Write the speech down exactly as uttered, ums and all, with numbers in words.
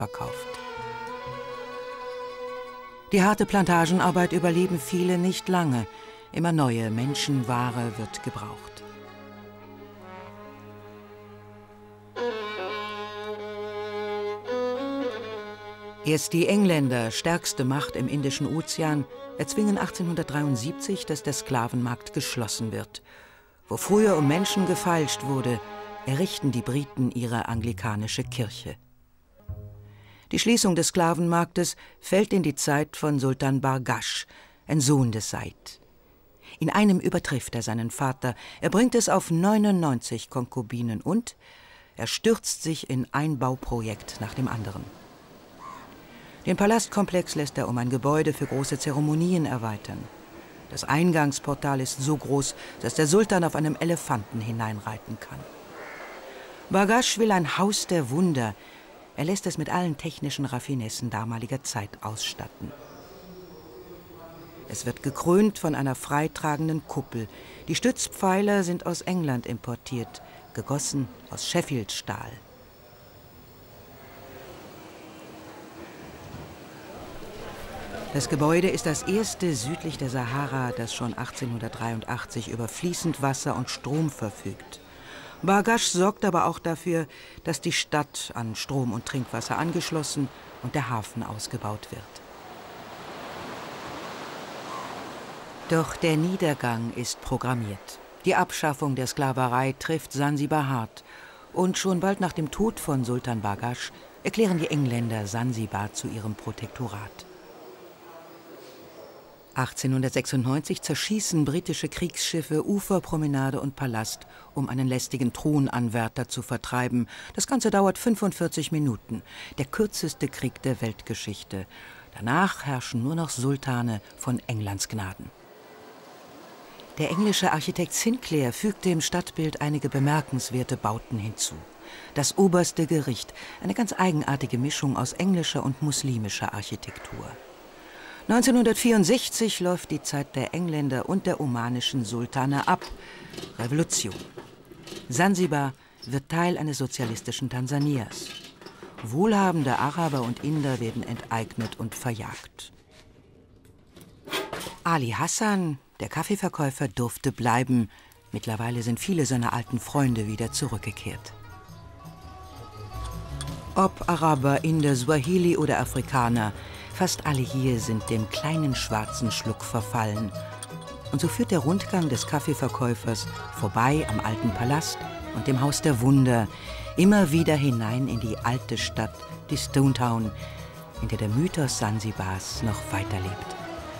verkauft. Die harte Plantagenarbeit überleben viele nicht lange. Immer neue Menschenware wird gebraucht. Erst die Engländer, stärkste Macht im Indischen Ozean, erzwingen achtzehnhundertdreiundsiebzig, dass der Sklavenmarkt geschlossen wird. Wo früher um Menschen gefeilscht wurde, errichten die Briten ihre anglikanische Kirche. Die Schließung des Sklavenmarktes fällt in die Zeit von Sultan Bargash, ein Sohn des Said. In einem übertrifft er seinen Vater, er bringt es auf neunundneunzig Konkubinen und er stürzt sich in ein Bauprojekt nach dem anderen. Den Palastkomplex lässt er um ein Gebäude für große Zeremonien erweitern. Das Eingangsportal ist so groß, dass der Sultan auf einem Elefanten hineinreiten kann. Bargash will ein Haus der Wunder. Er lässt es mit allen technischen Raffinessen damaliger Zeit ausstatten. Es wird gekrönt von einer freitragenden Kuppel. Die Stützpfeiler sind aus England importiert, gegossen aus Sheffield-Stahl. Das Gebäude ist das erste südlich der Sahara, das schon achtzehnhundertdreiundachtzig über fließend Wasser und Strom verfügt. Bargash sorgt aber auch dafür, dass die Stadt an Strom und Trinkwasser angeschlossen und der Hafen ausgebaut wird. Doch der Niedergang ist programmiert. Die Abschaffung der Sklaverei trifft Sansibar hart. Und schon bald nach dem Tod von Sultan Bargash erklären die Engländer Sansibar zu ihrem Protektorat. achtzehnhundertsechsundneunzig zerschießen britische Kriegsschiffe Uferpromenade und Palast, um einen lästigen Thronanwärter zu vertreiben. Das Ganze dauert fünfundvierzig Minuten, der kürzeste Krieg der Weltgeschichte. Danach herrschen nur noch Sultane von Englands Gnaden. Der englische Architekt Sinclair fügte im Stadtbild einige bemerkenswerte Bauten hinzu. Das oberste Gericht, eine ganz eigenartige Mischung aus englischer und muslimischer Architektur. neunzehnhundertvierundsechzig läuft die Zeit der Engländer und der omanischen Sultane ab. Revolution. Sansibar wird Teil eines sozialistischen Tansanias. Wohlhabende Araber und Inder werden enteignet und verjagt. Ali Hassan, der Kaffeeverkäufer, durfte bleiben. Mittlerweile sind viele seiner alten Freunde wieder zurückgekehrt. Ob Araber, Inder, Swahili oder Afrikaner, fast alle hier sind dem kleinen schwarzen Schluck verfallen. Und so führt der Rundgang des Kaffeeverkäufers vorbei am alten Palast und dem Haus der Wunder, immer wieder hinein in die alte Stadt, die Stone Town, in der der Mythos Sansibars noch weiterlebt.